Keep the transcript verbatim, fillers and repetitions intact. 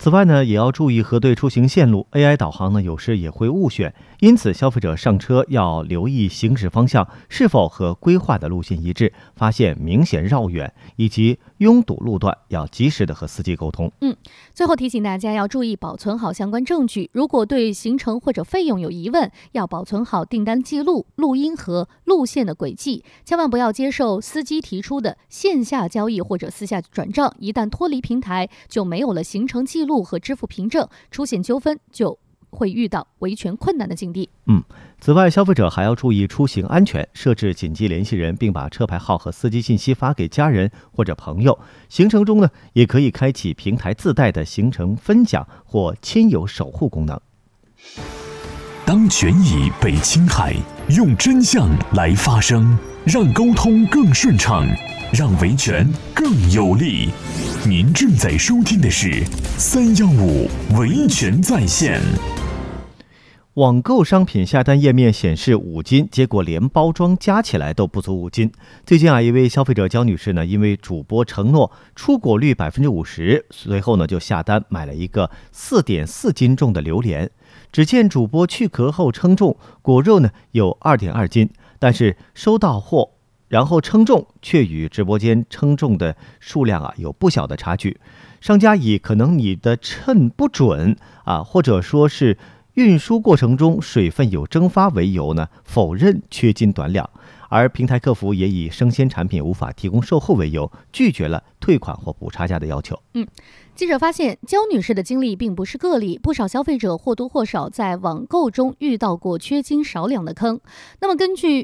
此外呢，也要注意核对出行线路 ，A I 导航呢有时也会误选，因此消费者上车要留意行驶方向是否和规划的路线一致，发现明显绕远以及拥堵路段，要及时的和司机沟通。 嗯，最后提醒大家要注意保存好相关证据，如果对行程或者费用有疑问，要保存好订单记录、录音和路线的轨迹，千万不要接受司机提出的线下交易或者私下转账，一旦脱离平台，就没有了行程记录和支付凭证，出现纠纷就会遇到维权困难的境地。 嗯，此外，消费者还要注意出行安全，设置紧急联系人，并把车牌号和司机信息发给家人或者朋友。行程中呢，也可以开启平台自带的行程分享或亲友守护功能。 当权益被侵害，用真相来发声，让沟通更顺畅，让维权更有力。您正在收听的是三一五维权在线。 网购商品下单页面显示五斤，结果连包装加起来都不足五斤。最近啊，一位消费者焦女士呢，因为主播承诺出果率百分之五十，随后呢就下单买了一个四点四斤重的榴莲。只见主播去壳后称重，果肉呢有二点二斤，但是收到货然后称重却与直播间称重的数量啊有不小的差距。商家以可能你的称不准啊，或者说是运输过程中水分有蒸发为由呢，否认缺斤短两。而平台客服也以生鲜产品无法提供售后为由，拒绝了退款或补差价的要求。 嗯，记者发现，焦女士的经历并不是个例，不少消费者或多或少在网购中遇到过缺斤少两的坑。那么，根据